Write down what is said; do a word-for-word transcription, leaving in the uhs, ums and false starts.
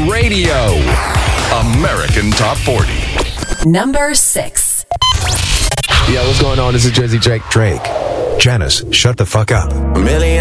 Radio. American Top forty. Number six. Yo, what's going on? This is Jersey Drake. Drake. Janice, shut the fuck up. A million